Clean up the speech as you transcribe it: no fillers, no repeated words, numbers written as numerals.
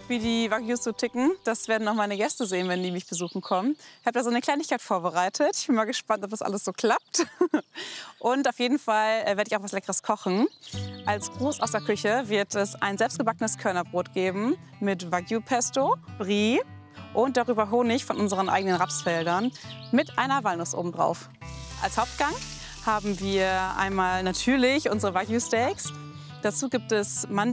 wie die Wagyus so ticken. Das werden noch meine Gäste sehen, wenn die mich besuchen kommen. Ich habe da so eine Kleinigkeit vorbereitet. Ich bin mal gespannt, ob das alles so klappt. Und auf jeden Fall werde ich auch was Leckeres kochen. Als Gruß aus der Küche wird es ein selbstgebackenes Körnerbrot geben mit Wagyu-Pesto, Brie und darüber Honig von unseren eigenen Rapsfeldern mit einer Walnuss obendrauf. Als Hauptgang haben wir einmal natürlich unsere Wagyu-Steaks. Dazu gibt es